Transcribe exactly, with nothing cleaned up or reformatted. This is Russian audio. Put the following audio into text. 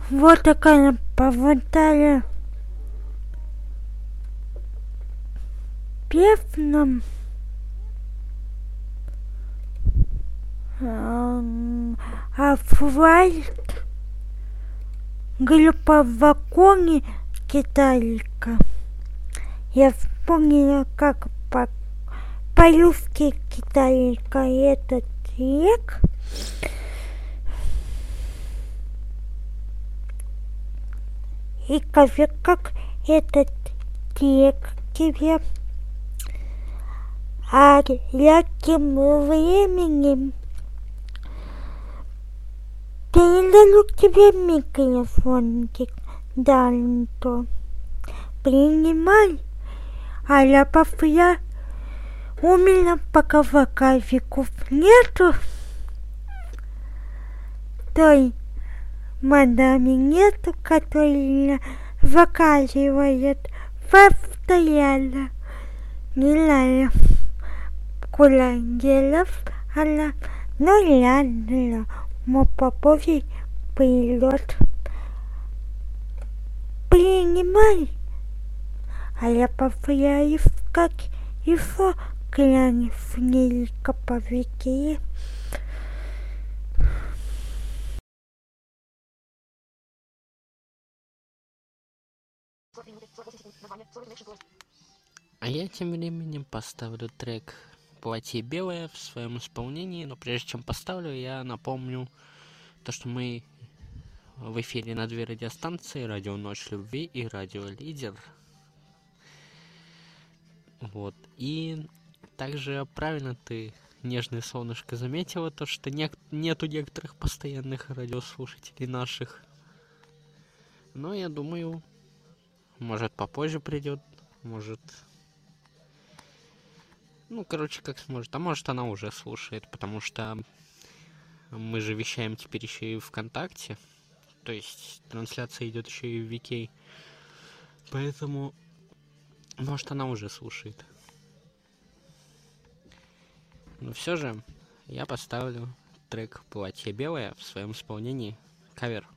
Вот такая поводая певном асфальт, группа в вагоне китайка. Я вспомнила, как по- по-русски китайка этот трек. И как, как этот трек тебе. А я тем временем передаю тебе микрофон, Данто. Принимай, а я повторяю, у меня пока вокаликов нету, той мадами нету, которая вокаливает, повторяла, не знаю, куда делов она, но ладно, мой поповий придет. Принимай, а я повторяю, как его клянет нелька по веке. А я тем временем поставлю трек «Платье белое» в своем исполнении, но прежде чем поставлю, я напомню то, что мы в эфире на две радиостанции: радио «Ночь любви» и радио «Лидер». Вот. И также правильно ты, нежное солнышко, заметила то, что не- нету некоторых постоянных радиослушателей наших. Но я думаю, может попозже придет, может... Ну, короче, как сможет. А может, она уже слушает, потому что мы же вещаем теперь еще и ВКонтакте. То есть трансляция идет еще и в ви кей. Поэтому, может, она уже слушает. Но все же я поставлю трек «Платье белое» в своем исполнении, кавер.